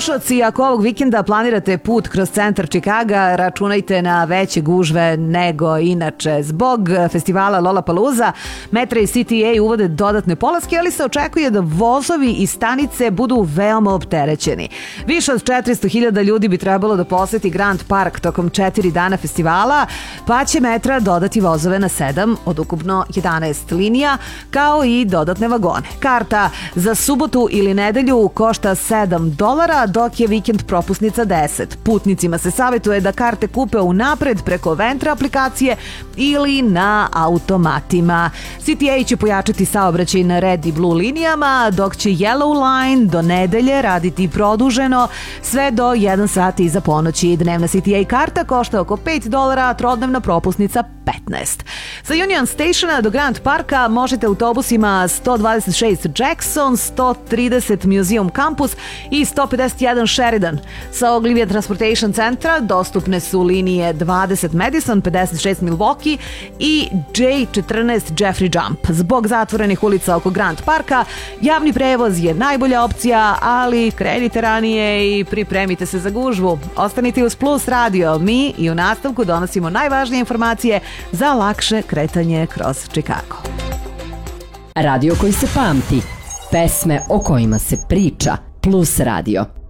slušalci, ako ovog vikenda planirate put kroz centar Čikaga, računajte na veće gužve nego inače. Zbog festivala Lollapalooza, Metra i CTA uvode dodatne polaske, ali se očekuje da vozovi i stanice budu veoma opterećeni. Više od 400.000 ljudi bi trebalo da poseti Grand Park tokom 4 dana festivala, pa će Metra dodati vozove na 7 od ukupno 11 linija, kao i dodatne vagone. Karta za subotu ili nedelju košta $7, dok je vikend propusnica 10. Putnicima se savjetuje da karte kupe unapred preko Ventra aplikacije ili na automatima. CTA će pojačati saobraćaj na Red i Blue linijama, dok će Yellow Line do nedelje raditi produženo sve do 1 sat iza ponoći. Dnevna CTA karta košta oko $5, a trodnevna propusnica 15. Sa Union Stationa do Grand Parka možete autobusima 126 Jackson, 130 Museum Campus i 151 Sheridan. Sa Ogilvy Transportation centra dostupne su linije 20 Madison, 56 Milwaukee i J14 Jeffrey Jump. Zbog zatvorenih ulica oko Grand Parka, javni prevoz je najbolja opcija, ali krenite ranije i pripremite se za gužvu. Ostanite uz Plus Radio. Mi i u nastavku donosimo najvažnije informacije za lakše kretanje kroz Chicago. Radio koji se pamti. Pesme o kojima se priča. Plus Radio.